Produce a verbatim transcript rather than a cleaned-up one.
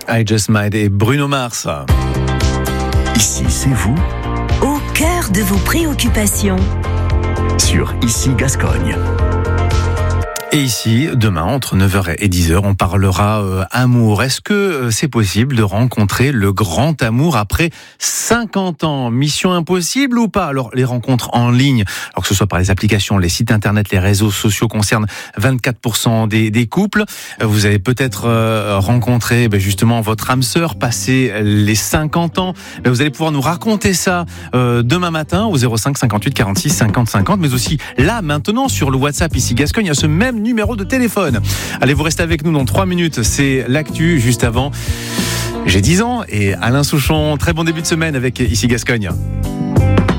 I Just Might et Bruno Mars. Ici, c'est vous, au cœur de vos préoccupations. Sur Ici Gascogne. Et ici, demain, entre neuf heures et dix heures, on parlera euh, amour. Est-ce que euh, c'est possible de rencontrer le grand amour après cinquante ans? Mission impossible ou pas? Alors, les rencontres en ligne, alors que ce soit par les applications, les sites internet, les réseaux sociaux, concernent vingt-quatre pour cent des, des couples. Vous avez peut-être euh, rencontré ben, justement votre âme sœur, passé les cinquante ans. Ben, vous allez pouvoir nous raconter ça euh, demain matin au zéro cinq cinquante-huit quarante-six cinquante cinquante, mais aussi là, maintenant, sur le WhatsApp Ici Gascogne, il y a ce même numéro de téléphone. Allez, vous restez avec nous dans trois minutes. C'est l'actu juste avant. J'ai dix ans et Alain Souchon. Très bon début de semaine avec Ici Gascogne.